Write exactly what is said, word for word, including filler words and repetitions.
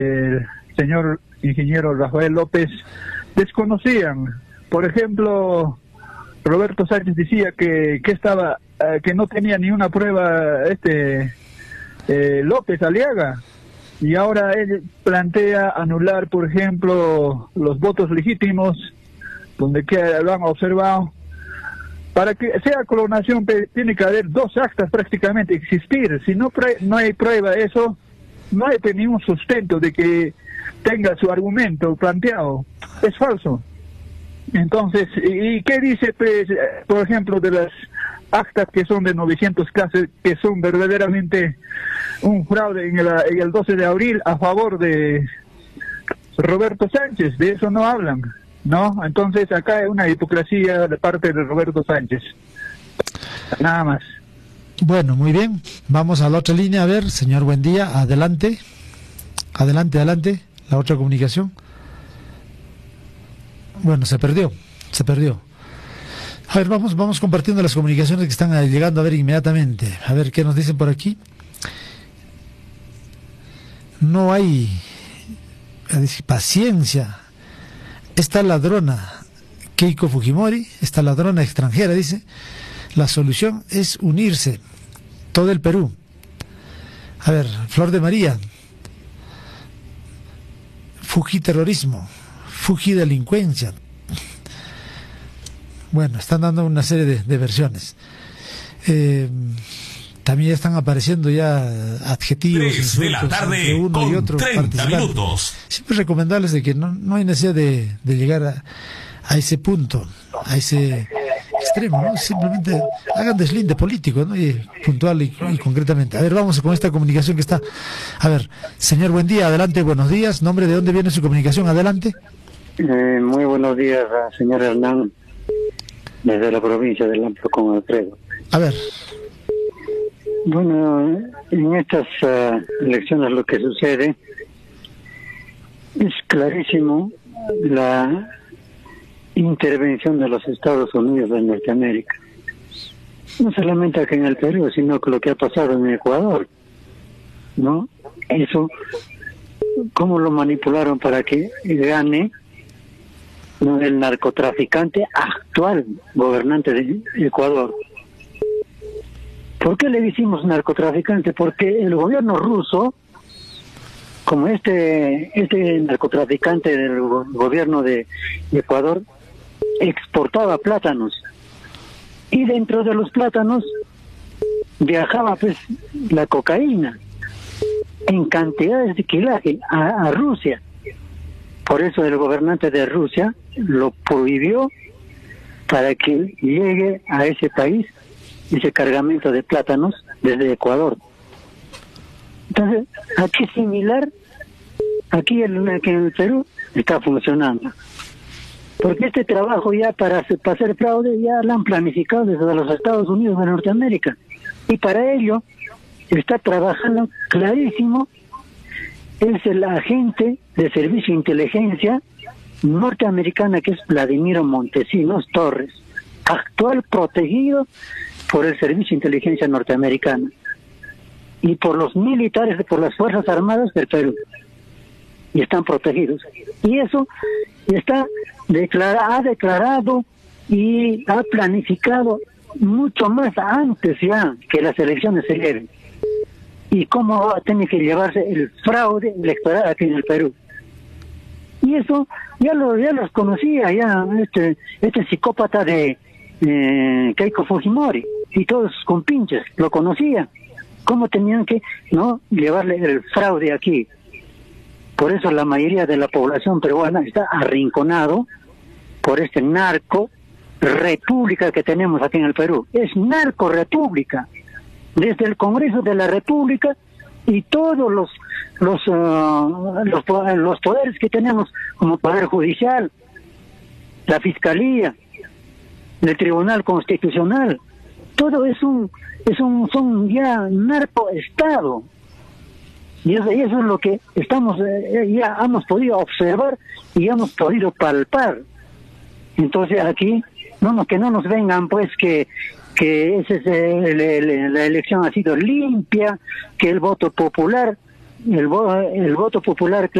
el señor ingeniero Rafael López desconocían. Por ejemplo, Roberto Sánchez decía que, que estaba eh, que no tenía ni una prueba este eh, López Aliaga, y ahora él plantea anular, por ejemplo, los votos legítimos, donde que lo han observado. Para que sea clonación tiene que haber dos actas prácticamente existir. Si no no hay prueba de eso, no hay ningún sustento de que tenga su argumento planteado. Es falso. Entonces, ¿y qué dice, pues, por ejemplo, de las actas que son de novecientos casos, que son verdaderamente un fraude en el, en el doce de abril a favor de Roberto Sánchez? De eso no hablan, ¿no? Entonces acá hay una hipocresía de parte de Roberto Sánchez. Nada más. Bueno, muy bien. Vamos a la otra línea. A ver, señor, buen día. Adelante. Adelante, adelante. La otra comunicación. Bueno, se perdió. Se perdió. A ver, vamos, vamos compartiendo las comunicaciones que están llegando a ver inmediatamente. A ver qué nos dicen por aquí. No hay paciencia. Esta ladrona, Keiko Fujimori, esta ladrona extranjera, dice, la solución es unirse, todo el Perú. A ver, Flor de María, Fujiterrorismo, Fujidelincuencia. Bueno, están dando una serie de, de versiones. Eh, también están apareciendo ya adjetivos tres de la tarde de uno con y otro treinta minutos. Siempre recomendarles de que no, no hay necesidad de, de llegar a, a ese punto, a ese extremo, ¿no? Simplemente hagan deslinde político, ¿no? Y puntual y, y concretamente. A ver, vamos con esta comunicación que está. A ver, señor, buen día, adelante, buenos días. ¿Nombre de dónde viene su comunicación? Adelante. Eh, muy buenos días, señor Hernán, desde la provincia de Lampa con Alfredo. A ver. Bueno, en estas uh, elecciones lo que sucede es clarísimo la intervención de los Estados Unidos de Norteamérica. No solamente aquí en el Perú, sino que lo que ha pasado en Ecuador, ¿no? Eso, cómo lo manipularon para que gane, ¿no?, el narcotraficante actual gobernante de Ecuador. ¿Por qué le decimos narcotraficante? Porque el gobierno ruso, como este este narcotraficante del go gobierno de Ecuador, exportaba plátanos, y dentro de los plátanos viajaba pues la cocaína en cantidades de quilaje a, a Rusia. Por eso el gobernante de Rusia lo prohibió para que llegue a ese país ese cargamento de plátanos desde Ecuador. Entonces, aquí similar, aquí en, aquí en el Perú está funcionando. Porque este trabajo ya para, para hacer fraude ya lo han planificado desde los Estados Unidos de Norteamérica. Y para ello está trabajando clarísimo, es el agente de servicio de inteligencia norteamericana, que es Vladimiro Montesinos Torres, actual protegido por el Servicio de Inteligencia norteamericana y por los militares, por las Fuerzas Armadas del Perú, y están protegidos. Y eso está declara, ha declarado y ha planificado mucho más antes ya que las elecciones se lleven, y cómo tiene que llevarse el fraude electoral aquí en el Perú. Y eso ya lo ya los conocía ya este este psicópata de eh, Keiko Fujimori y todos sus compinches lo conocían, cómo tenían que no llevarle el fraude aquí. Por eso la mayoría de la población peruana está arrinconado por este narco república que tenemos aquí en el Perú. Es narco república desde el Congreso de la República y todos los los uh, los, los poderes que tenemos, como Poder Judicial, la Fiscalía, el Tribunal Constitucional. Todo es un es un son ya narcoestado, y eso, y eso es lo que estamos eh, ya hemos podido observar y hemos podido palpar. Entonces aquí no nos, que no nos vengan pues que que ese es el, el, la elección ha sido limpia, que el voto popular. el, vo- el voto popular